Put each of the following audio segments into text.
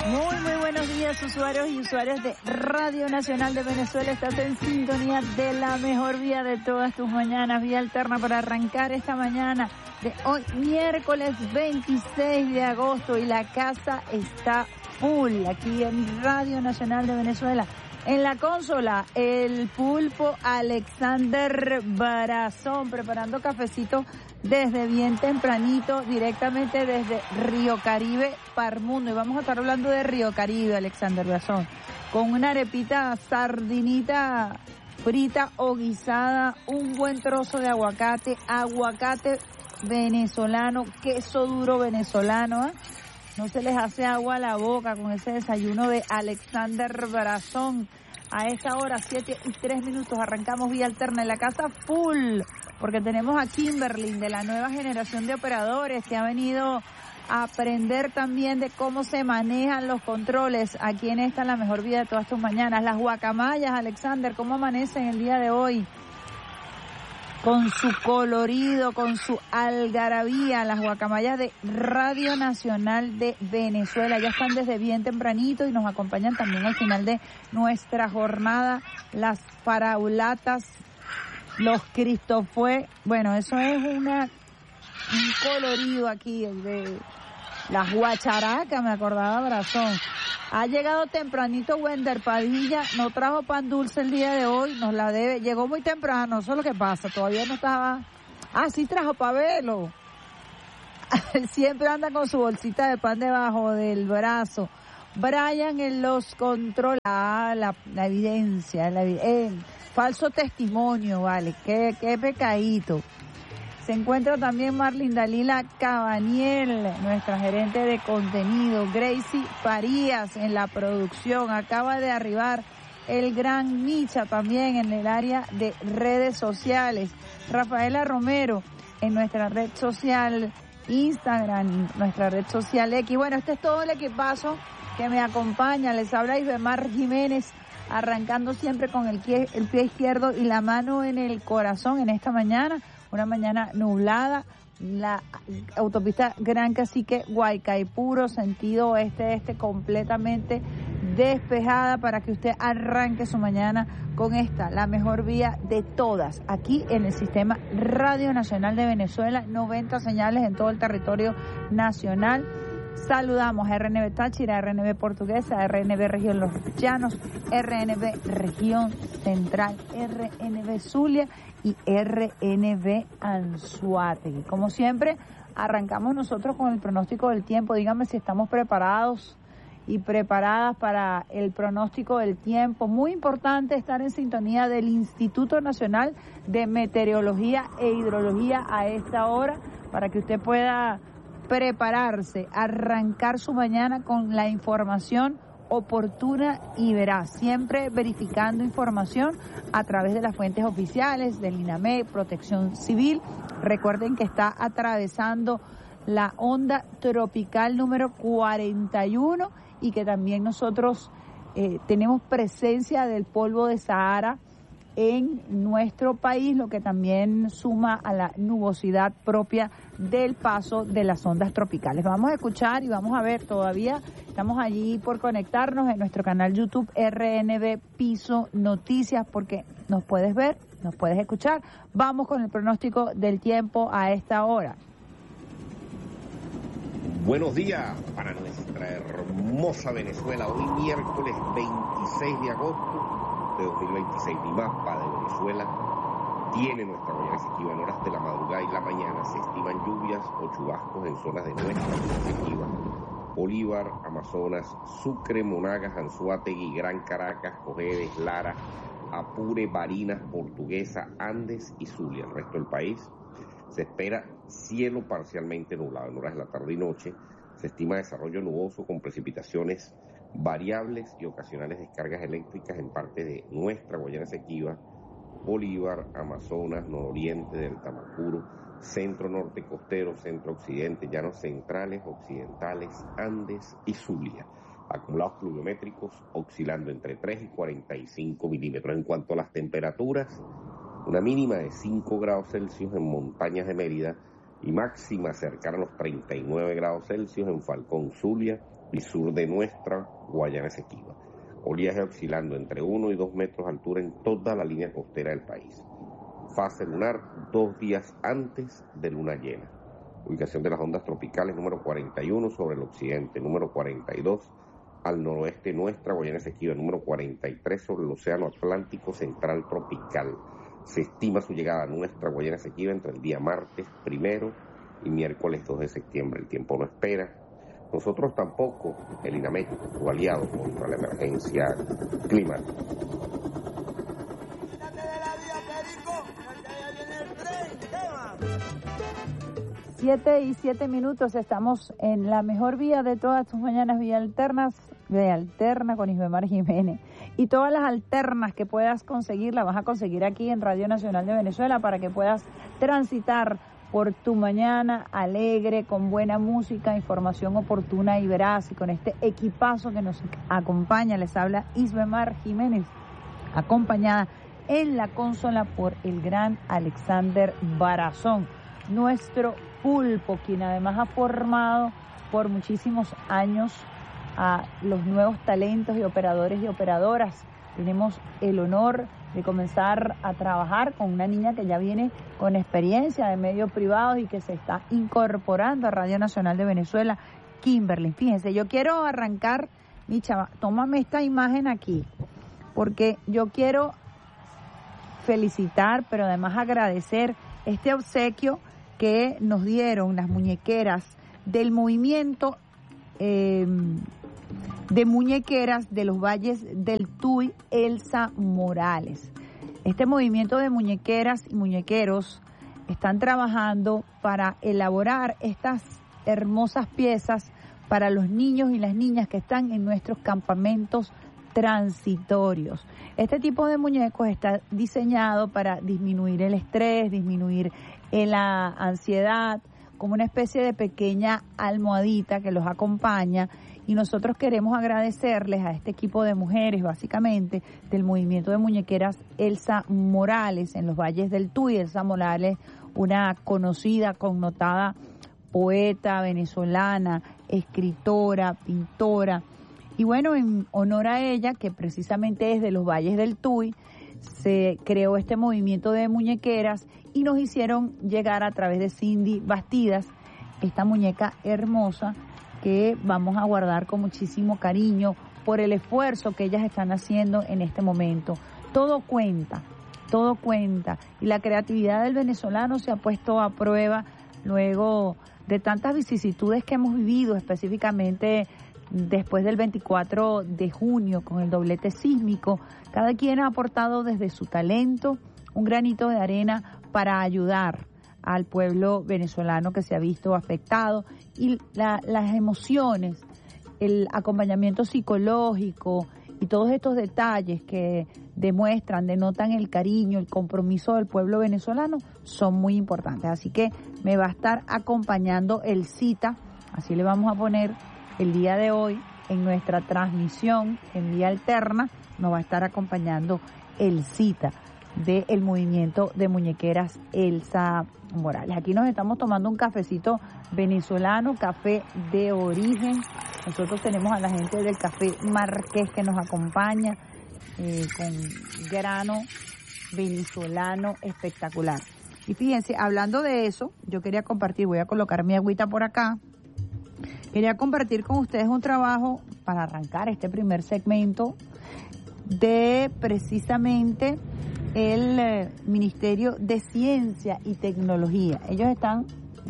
Muy buenos días, usuarios y usuarias de Radio Nacional de Venezuela. Estás en sintonía de la mejor vía de todas tus mañanas, vía alterna para arrancar esta mañana de hoy, miércoles 26 de agosto, y la casa está full aquí en Radio Nacional de Venezuela. En la consola, el pulpo Alexander Barazón, preparando cafecito desde bien tempranito, directamente desde Río Caribe, Parmundo. Y vamos a estar hablando de Río Caribe, Alexander Barazón, con una arepita sardinita frita o guisada, un buen trozo de aguacate venezolano, queso duro venezolano, ¿eh? No se les hace agua a la boca con ese desayuno de Alexander Barazón. A esta hora, 7:03, arrancamos vía alterna en la casa full, porque tenemos a Kimberly, de la nueva generación de operadores, que ha venido a aprender también de cómo se manejan los controles aquí en esta, la mejor vida de todas tus mañanas. Las guacamayas, Alexander, ¿cómo amanecen el día de hoy? Con su colorido, con su algarabía, las guacamayas de Radio Nacional de Venezuela. Ya están desde bien tempranito y nos acompañan también al final de nuestra jornada las faraulatas, los Cristofue. Bueno, eso es un colorido aquí de las guacharacas, me acordaba Brazón. Ha llegado tempranito Wender Padilla, no trajo pan dulce el día de hoy, nos la debe, llegó muy temprano, eso es lo que pasa, todavía no estaba. Sí trajo pavelo. Siempre anda con su bolsita de pan debajo del brazo. Brian en los controles, la evidencia, falso testimonio, vale, qué pecadito. Se encuentra también Marlin Dalila Cabaniel, nuestra gerente de contenido. Gracie Farías en la producción. Acaba de arribar el gran Micha también en el área de redes sociales. Rafaela Romero en nuestra red social Instagram, nuestra red social X. Bueno, este es todo el equipazo que me acompaña. Les habla Isbemar Jiménez, arrancando siempre con el pie izquierdo y la mano en el corazón en esta mañana. Una mañana nublada, la autopista Gran Cacique Guaycaipuro, sentido oeste completamente despejada, para que usted arranque su mañana con esta, la mejor vía de todas, aquí en el sistema Radio Nacional de Venezuela, 90 señales en todo el territorio nacional. Saludamos a RNB Táchira, RNB Portuguesa, RNB Región Los Llanos, RNB Región Central, RNB Zulia y RNB Anzoátegui. Como siempre, arrancamos nosotros con el pronóstico del tiempo. Díganme si estamos preparados y preparadas para el pronóstico del tiempo. Muy importante estar en sintonía del Instituto Nacional de Meteorología e Hidrología a esta hora, para que usted pueda prepararse, arrancar su mañana con la información oportuna y veraz, siempre verificando información a través de las fuentes oficiales del INAME, Protección Civil. Recuerden que está atravesando la onda tropical número 41 y que también nosotros tenemos presencia del polvo de Sahara en nuestro país, lo que también suma a la nubosidad propia del paso de las ondas tropicales. Vamos a escuchar y vamos a ver, todavía estamos allí por conectarnos en nuestro canal YouTube RNB Piso Noticias, porque nos puedes ver, nos puedes escuchar. Vamos con el pronóstico del tiempo a esta hora. Buenos días para nuestra hermosa Venezuela, hoy miércoles 26 de agosto de 2026. Mi mapa de Venezuela tiene nuestra Guayana Esequiba en horas de la madrugada y la mañana. Se estiman lluvias o chubascos en zonas de nuestra Guayana Esequiba: Bolívar, Amazonas, Sucre, Monagas, Anzoátegui, Gran Caracas, Cojedes, Lara, Apure, Barinas, Portuguesa, Andes y Zulia. El resto del país se espera cielo parcialmente nublado en horas de la tarde y noche. Se estima desarrollo nuboso con precipitaciones variables y ocasionales descargas eléctricas en parte de nuestra Guayana Esequiba, Bolívar, Amazonas, nororiente del Tamacuro, centro norte costero, centro occidente, llanos centrales, occidentales, Andes y Zulia. Acumulados pluviométricos oscilando entre 3 y 45 milímetros. En cuanto a las temperaturas, una mínima de 5 grados Celsius en montañas de Mérida y máxima cercana a los 39 grados Celsius en Falcón, Zulia, y sur de nuestra Guayana Esequiba. Oleaje oscilando entre 1 y 2 metros de altura en toda la línea costera del país. Fase lunar 2 días antes de luna llena. Ubicación de las ondas tropicales número 41 sobre el occidente, número 42 al noroeste de nuestra Guayana Esequiba, número 43 sobre el océano Atlántico Central Tropical. Se estima su llegada a nuestra Guayana Esequiba entre el día martes 1 y miércoles 2 de septiembre. El tiempo no espera. Nosotros tampoco, el INAMEC, tu aliado contra la emergencia climática. 7:07, estamos en la mejor vía de todas tus mañanas, Vía Alterna con Isbemar Jiménez. Y todas las alternas que puedas conseguir, las vas a conseguir aquí en Radio Nacional de Venezuela para que puedas transitar por tu mañana alegre, con buena música, información oportuna y veraz, y con este equipazo que nos acompaña. Les habla Isbemar Jiménez, acompañada en la consola por el gran Alexander Barazón, nuestro pulpo, quien además ha formado por muchísimos años a los nuevos talentos y operadores y operadoras. Tenemos el honor de comenzar a trabajar con una niña que ya viene con experiencia de medios privados y que se está incorporando a Radio Nacional de Venezuela, Kimberly. Fíjense, yo quiero arrancar, mi chava, tómame esta imagen aquí, porque yo quiero felicitar, pero además agradecer este obsequio que nos dieron las muñequeras del movimiento de muñequeras de los Valles del Tuy, Elsa Morales. Este movimiento de muñequeras y muñequeros están trabajando para elaborar estas hermosas piezas para los niños y las niñas que están en nuestros campamentos transitorios. Este tipo de muñecos está diseñado para disminuir el estrés, disminuir la ansiedad, como una especie de pequeña almohadita que los acompaña, y nosotros queremos agradecerles a este equipo de mujeres, básicamente, del movimiento de muñequeras Elsa Morales en los Valles del Tuy. Elsa Morales, una conocida, connotada poeta venezolana, escritora, pintora, y bueno, en honor a ella, que precisamente es de los Valles del Tuy, se creó este movimiento de muñequeras y nos hicieron llegar a través de Cindy Bastidas esta muñeca hermosa que vamos a guardar con muchísimo cariño por el esfuerzo que ellas están haciendo en este momento. Todo cuenta, y la creatividad del venezolano se ha puesto a prueba luego de tantas vicisitudes que hemos vivido, específicamente después del 24 de junio con el doblete sísmico. Cada quien ha aportado desde su talento un granito de arena para ayudar al pueblo venezolano que se ha visto afectado, y las emociones, el acompañamiento psicológico y todos estos detalles que denotan el cariño, el compromiso del pueblo venezolano son muy importantes. Así que me va a estar acompañando el Cita, así le vamos a poner el día de hoy en nuestra transmisión en Vía Alterna, nos va a estar acompañando el Cita del movimiento de muñequeras Elsa Morales. Aquí nos estamos tomando un cafecito venezolano, café de origen. Nosotros tenemos a la gente del Café Marqués que nos acompaña con grano venezolano espectacular. Y fíjense, hablando de eso, yo quería compartir, voy a colocar mi agüita por acá. Quería compartir con ustedes un trabajo para arrancar este primer segmento de precisamente el Ministerio de Ciencia y Tecnología. Ellos están,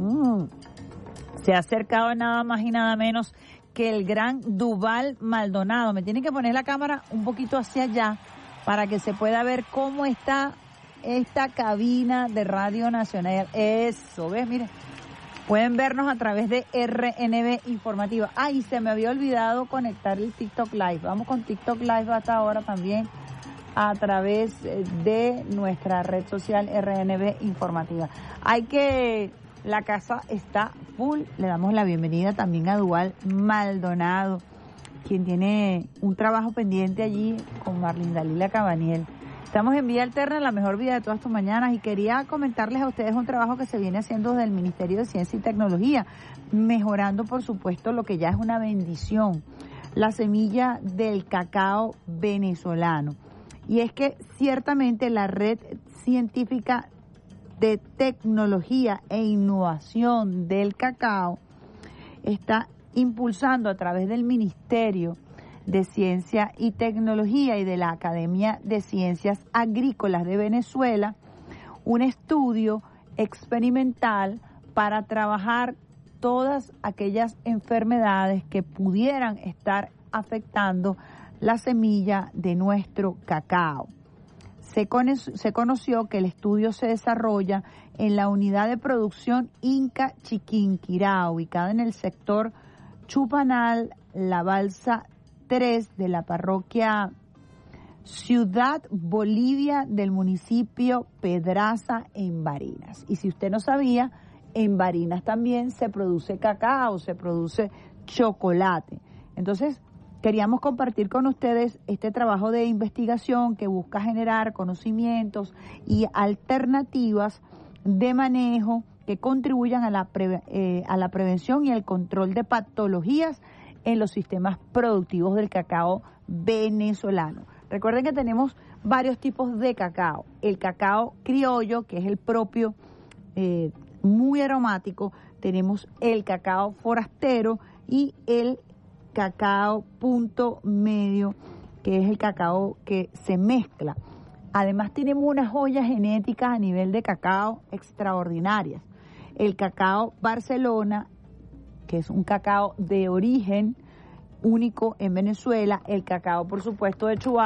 se ha acercado nada más y nada menos que el gran Duval Maldonado. Me tienen que poner la cámara un poquito hacia allá para que se pueda ver cómo está esta cabina de Radio Nacional. Eso, ¿ves? Miren, pueden vernos a través de RNB Informativa. Y se me había olvidado conectar el TikTok Live. Vamos con TikTok Live hasta ahora también a través de nuestra red social RNB Informativa. La casa está full. Le damos la bienvenida también a Duval Maldonado, quien tiene un trabajo pendiente allí con Marlene Dalila Cabaniel. Estamos en Vía Alterna, la mejor vida de todas tus mañanas, y quería comentarles a ustedes un trabajo que se viene haciendo desde el Ministerio de Ciencia y Tecnología, mejorando, por supuesto, lo que ya es una bendición, la semilla del cacao venezolano. Y es que ciertamente la Red Científica de Tecnología e Innovación del Cacao está impulsando a través del Ministerio de Ciencia y Tecnología y de la Academia de Ciencias Agrícolas de Venezuela un estudio experimental para trabajar todas aquellas enfermedades que pudieran estar afectando la semilla de nuestro cacao. Se conoció que el estudio se desarrolla en la unidad de producción Inca Chiquinquirá, ubicada en el sector Chupanal, La Balsa 3 de la parroquia Ciudad Bolivia del municipio Pedraza en Barinas. Y si usted no sabía, en Barinas también se produce cacao, se produce chocolate. Entonces, queríamos compartir con ustedes este trabajo de investigación que busca generar conocimientos y alternativas de manejo que contribuyan a la prevención y el control de patologías en los sistemas productivos del cacao venezolano. Recuerden que tenemos varios tipos de cacao. El cacao criollo, que es el propio, muy aromático. Tenemos el cacao forastero y el cacao punto medio, que es el cacao que se mezcla. Además tenemos unas joyas genéticas a nivel de cacao extraordinarias. El cacao Barcelona, que es un cacao de origen único en Venezuela, el cacao, por supuesto, de Chihuahua,